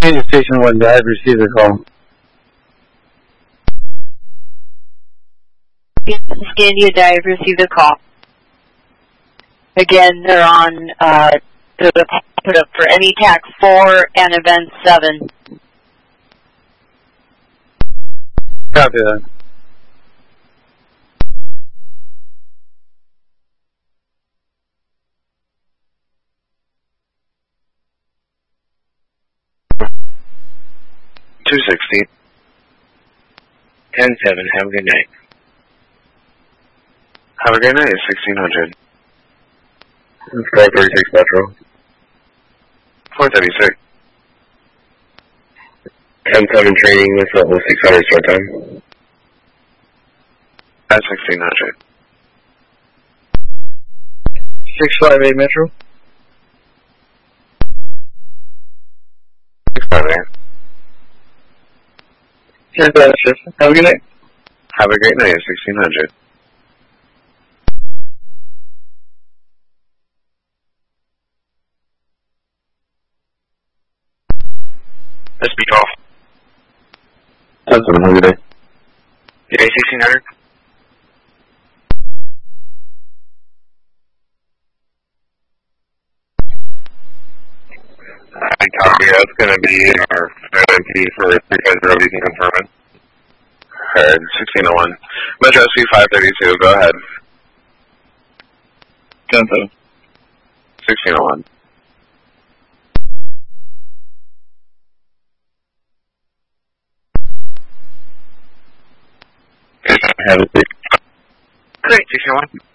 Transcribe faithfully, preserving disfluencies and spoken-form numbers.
Station one, dive, receive the call. India dive, receive the call. Again, they're on uh, the put up for any tac four and event seven. Copy that. two sixty. ten seven, have a good night. Have a good night, sixteen hundred. It's four thirty-six Metro. four thirty-six. ten seven training, this level six hundred start time. At sixteen hundred. six five eight Metro. six five eight. ten seven shift. Have a good night. Have a great night, sixteen hundred. S B twelve. ten seven, have a good day. Good day, sixteen hundred. I copy, that's going to be our M P for three five zero, you can confirm it. Alright, sixteen oh one. Metro S P five thirty-two, go ahead. ten seven. sixteen oh one. Have a seat. Great, sixteen oh one.